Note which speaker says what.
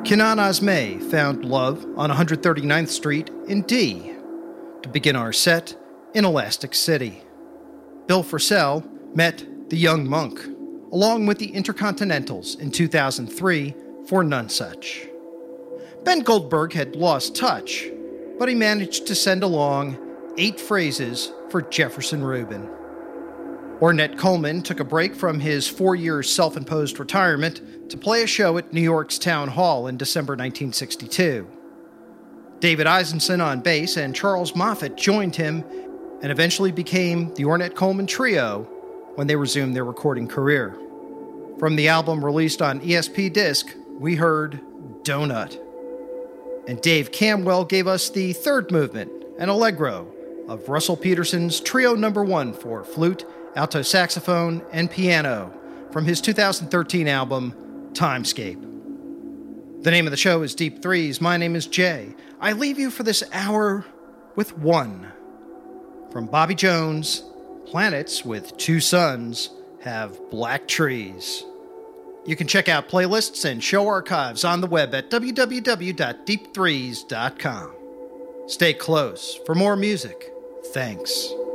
Speaker 1: Kenan Asmay found love on 139th Street in D. To begin our set, in Elastic City. Bill Frisell met The Young Monk, along with the Intercontinentals in 2003 for Nonesuch. Ben Goldberg had lost touch, but he managed to send along 8 phrases for Jefferson Rubin. Ornette Coleman took a break from his 4-year self-imposed retirement to play a show at New York's Town Hall in December 1962. David Eisenson on bass and Charles Moffett joined him and eventually became the Ornette Coleman Trio when they resumed their recording career. From the album released on ESP Disc, we heard Donut. And Dave Camwell gave us the third movement, an allegro, of Russell Peterson's Trio No. 1 for flute, alto saxophone, and piano from his 2013 album, Timescape. The name of the show is Deep Threes. My name is Jay. I leave you for this hour with one. From Bobby Jones, planets with 2 suns have black trees. You can check out playlists and show archives on the web at www.deep3s.com. Stay close for more music. Thanks.